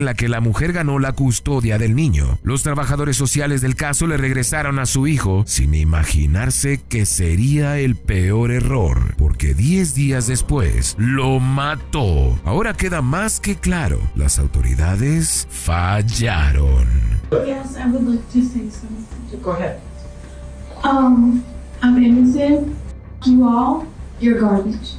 la que la mujer ganó la custodia del niño. Los trabajadores sociales del caso le regresaron a su hijo sin imaginarse que sería el peor error, porque 10 días después lo mató. Ahora queda más que claro, las autoridades fallaron. Yes, I would like to say something. Go ahead. I'm innocent. You all, you're garbage.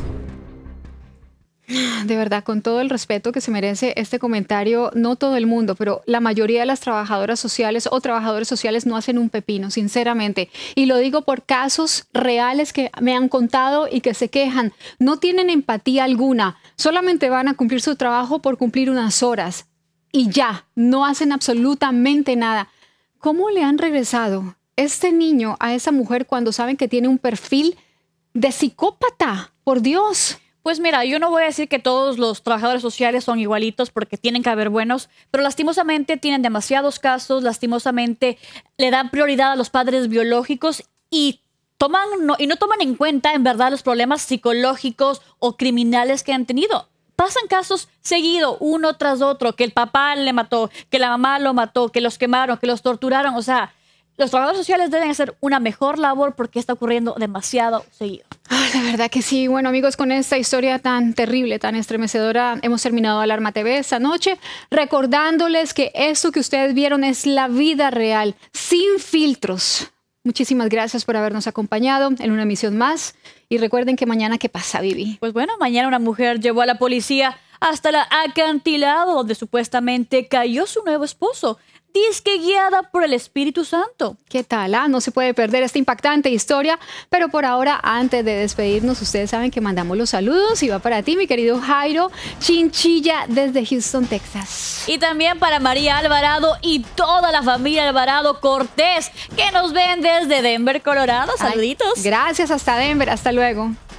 De verdad, con todo el respeto que se merece este comentario, no todo el mundo, pero la mayoría de las trabajadoras sociales o trabajadores sociales no hacen un pepino, sinceramente. Y lo digo por casos reales que me han contado y que se quejan. No tienen empatía alguna, solamente van a cumplir su trabajo por cumplir unas horas. Y ya, no hacen absolutamente nada. ¿Cómo le han regresado este niño a esa mujer cuando saben que tiene un perfil de psicópata? Por Dios. Pues mira, yo no voy a decir que todos los trabajadores sociales son igualitos porque tienen que haber buenos, pero lastimosamente tienen demasiados casos, lastimosamente le dan prioridad a los padres biológicos y no toman en cuenta en verdad los problemas psicológicos o criminales que han tenido. Pasan casos seguido, uno tras otro, que el papá le mató, que la mamá lo mató, que los quemaron, que los torturaron. O sea, los trabajadores sociales deben hacer una mejor labor porque está ocurriendo demasiado seguido. Ay, la verdad que sí. Bueno, amigos, con esta historia tan terrible, tan estremecedora, hemos terminado Alarma TV esta noche, recordándoles que esto que ustedes vieron es la vida real, sin filtros. Muchísimas gracias por habernos acompañado en una emisión más. Y recuerden que mañana, ¿qué pasa, Vivi? Pues bueno, mañana una mujer llevó a la policía hasta el acantilado donde supuestamente cayó su nuevo esposo. Disque guiada por el Espíritu Santo. ¿Qué tal? No se puede perder esta impactante historia, pero por ahora, antes de despedirnos, ustedes saben que mandamos los saludos y va para ti, mi querido Jairo Chinchilla, desde Houston, Texas. Y también para María Alvarado y toda la familia Alvarado Cortés, que nos ven desde Denver, Colorado. Saluditos. Gracias, hasta Denver. Hasta luego.